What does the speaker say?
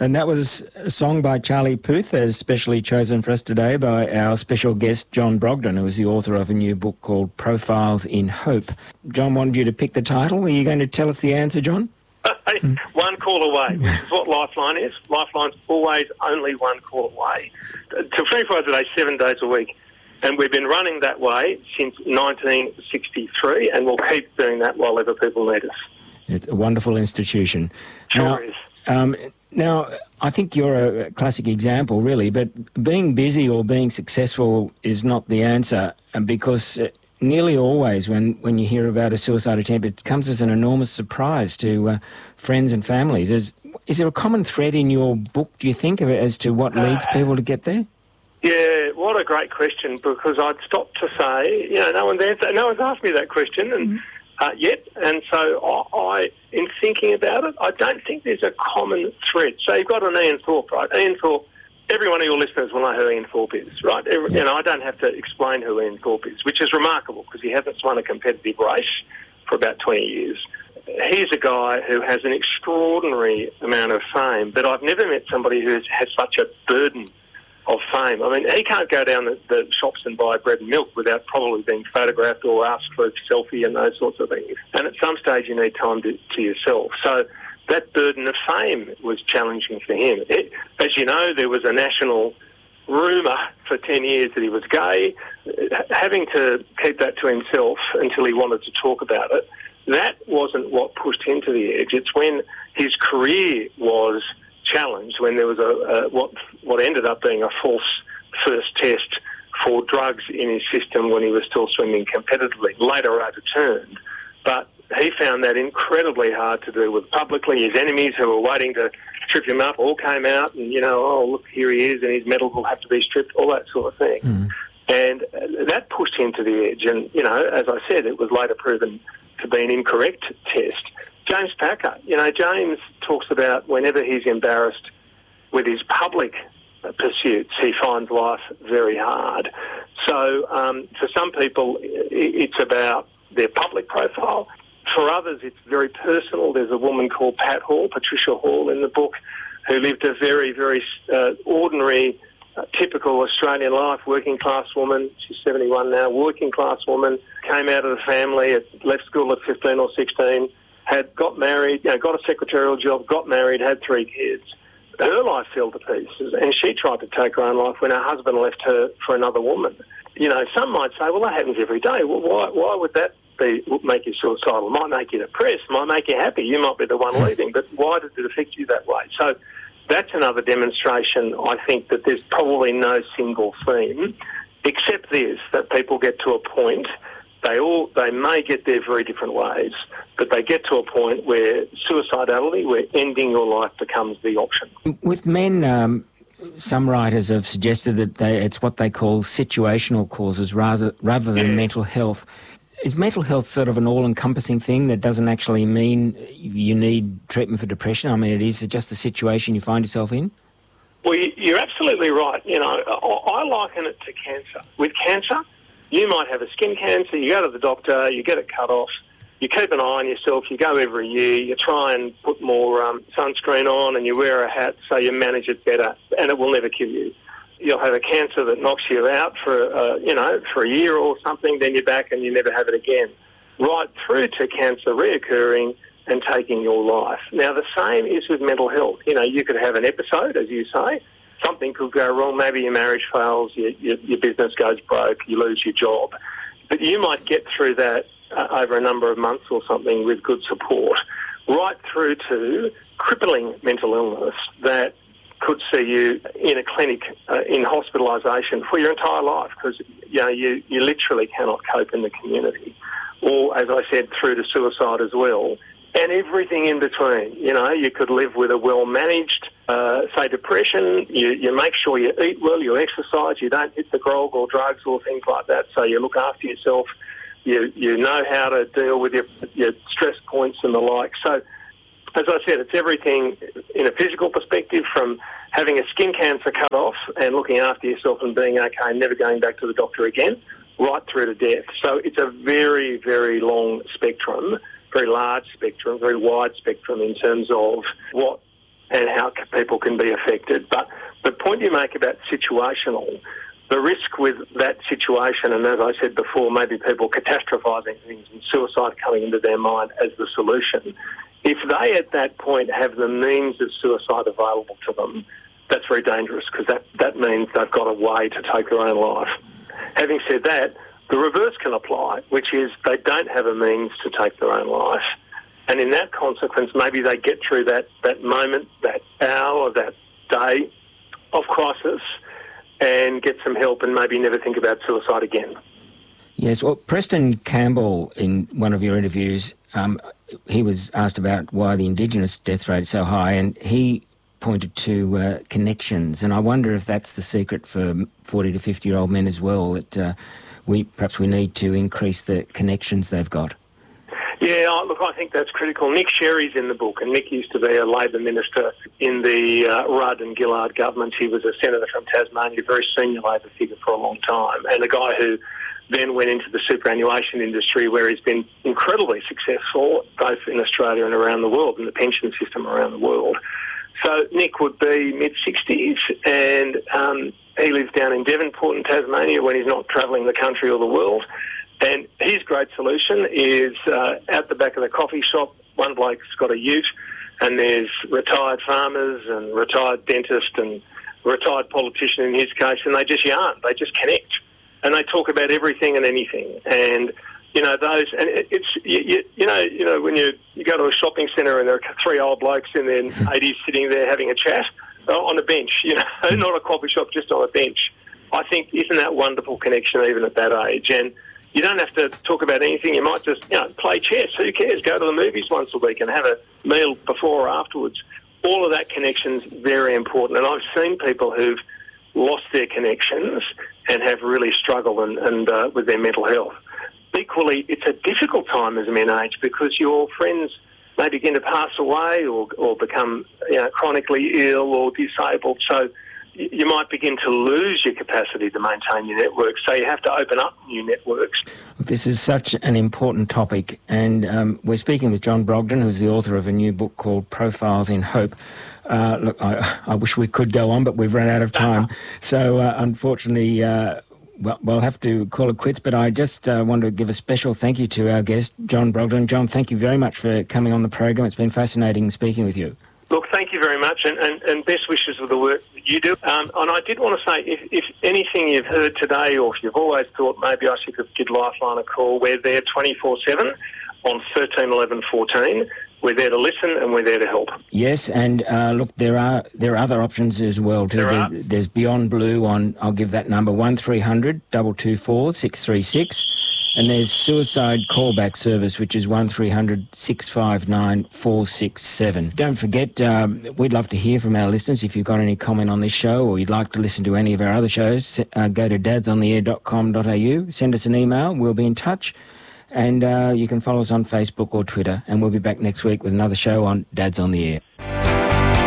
And that was a song by Charlie Puth, as specially chosen for us today by our special guest, John Brogden, who is the author of a new book called Profiles in Hope. John wanted you to pick the title. Are you going to tell us the answer, John? One call away, which is what Lifeline is. Lifeline's always only one call away. To 24 hours a day, 7 days a week. And we've been running that way since 1963, and we'll keep doing that while ever people need us. It's a wonderful institution. Sure is. Now, I think you're a classic example, really, but being busy or being successful is not the answer, because nearly always when you hear about a suicide attempt, it comes as an enormous surprise to friends and families. Is there a common thread in your book, do you think, as to what leads people to get there? Yeah, what a great question, because I'd stop to say, no one's asked me that question yet, and so I, in thinking about it, I don't think there's a common thread. So you've got an Ian Thorpe, right? Ian Thorpe, every one of your listeners will know who Ian Thorpe is, right? I don't have to explain who Ian Thorpe is, which is remarkable because he hasn't won a competitive race for about 20 years. He's a guy who has an extraordinary amount of fame, but I've never met somebody who has such a burden of fame. I mean, he can't go down the shops and buy bread and milk without probably being photographed or asked for a selfie and those sorts of things. And at some stage you need time to yourself. So that burden of fame was challenging for him. As you know, there was a national rumour for 10 years that he was gay. Having to keep that to himself until he wanted to talk about it, that wasn't what pushed him to the edge. It's when his career was challenged, when there was what ended up being a false first test for drugs in his system when he was still swimming competitively, later overturned. But he found that incredibly hard to deal with publicly. His enemies who were waiting to trip him up all came out and, look, here he is and his medals will have to be stripped, all that sort of thing. Mm. And that pushed him to the edge. And, as I said, it was later proven to be an incorrect test. James Packer, James talks about whenever he's embarrassed with his public pursuits, he finds life very hard. So for some people, it's about their public profile. For others, it's very personal. There's a woman called Patricia Hall in the book, who lived a very, very ordinary, typical Australian life, working-class woman. She's 71 now, working-class woman, came out of the family, left school at 15 or 16, had got married, got a secretarial job, got married, had 3 kids. Her life fell to pieces, and she tried to take her own life when her husband left her for another woman. Some might say, well, that happens every day. Well, why would that make you suicidal? It might make you depressed, might make you happy. You might be the one leaving, but why did it affect you that way? So that's another demonstration, I think, that there's probably no single theme, except this, that people get to a point, they may get there very different ways, but they get to a point where suicidality, where ending your life becomes the option. With men, some writers have suggested that it's what they call situational causes rather than mental health. Is mental health sort of an all-encompassing thing that doesn't actually mean you need treatment for depression? I mean, it is just the situation you find yourself in? Well, you're absolutely right. I liken it to cancer. With cancer, you might have a skin cancer, you go to the doctor, you get it cut off, you keep an eye on yourself, you go every year, you try and put more sunscreen on and you wear a hat so you manage it better, and it will never kill you. You'll have a cancer that knocks you out for a year or something, then you're back and you never have it again. Right through to cancer reoccurring and taking your life. Now, the same is with mental health. You could have an episode, as you say. Something could go wrong. Maybe your marriage fails, your business goes broke, you lose your job. But you might get through that over a number of months or something with good support, right through to crippling mental illness that could see you in a clinic in hospitalisation for your entire life because you literally cannot cope in the community. Or, as I said, through to suicide as well. And everything in between. You could live with a well-managed, say, depression. You make sure you eat well, you exercise, you don't hit the grog or drugs or things like that, so you look after yourself. You know how to deal with your stress points and the like. So, as I said, it's everything in a physical perspective, from having a skin cancer cut off and looking after yourself and being okay, never going back to the doctor again, right through to death. So it's a very, very long spectrum, very large spectrum, very wide spectrum in terms of what and how people can be affected. But the point you make about situational, the risk with that situation, and as I said before, maybe people catastrophising things and suicide coming into their mind as the solution, if they at that point have the means of suicide available to them, that's very dangerous, because that means they've got a way to take their own life. Having said that, the reverse can apply, which is they don't have a means to take their own life. And in that consequence, maybe they get through that moment, that hour, that day of crisis and get some help and maybe never think about suicide again. Yes, well, Preston Campbell, in one of your interviews, he was asked about why the Indigenous death rate is so high, and he pointed to connections. And I wonder if that's the secret for 40 to 50-year-old men as well, that we need to increase the connections they've got. Yeah, look, I think that's critical. Nick Sherry's in the book, and Nick used to be a Labor minister in the Rudd and Gillard governments. He was a senator from Tasmania, a very senior Labor figure for a long time, and a guy who then went into the superannuation industry, where he's been incredibly successful, both in Australia and around the world, in the pension system around the world. So Nick would be mid-60s, and he lives down in Devonport in Tasmania when he's not travelling the country or the world. And his great solution is at the back of the coffee shop, one bloke's got a ute, and there's retired farmers and retired dentists and retired politician in his case, and they just yarn, they just connect. And they talk about everything and anything. And, when you go to a shopping centre and there are three old blokes in their 80s sitting there having a chat on a bench, not a coffee shop, just on a bench. I think, isn't that wonderful connection even at that age? And you don't have to talk about anything. You might just, play chess. Who cares? Go to the movies once a week and have a meal before or afterwards. All of that connection's very important. And I've seen people who've lost their connections and have really struggled and with their mental health. Equally, it's a difficult time as men age, because your friends may begin to pass away or become chronically ill or disabled. So you might begin to lose your capacity to maintain your network. So you have to open up new networks. This is such an important topic, and we're speaking with John Brogden, who's the author of a new book called Profiles in Hope. Look, I wish we could go on, but we've run out of time. So unfortunately, we'll have to call it quits. But I just want to give a special thank you to our guest, John Brogden. John, thank you very much for coming on the program. It's been fascinating speaking with you. Look, thank you very much, and best wishes with the work that you do. And I did want to say, if anything you've heard today, or if you've always thought maybe I should give Lifeline a call, we're there 24/7 on 13 11 14. We're there to listen and we're there to help. Yes, and look, there are other options as well too. There's Beyond Blue on, I'll give that number, 1300 224 636. And there's Suicide Callback Service, which is 1300 659 467. Don't forget, we'd love to hear from our listeners. If you've got any comment on this show, or you'd like to listen to any of our other shows, go to dadsontheair.com.au, send us an email, we'll be in touch. And you can follow us on Facebook or Twitter, and we'll be back next week with another show on Dads on the Air.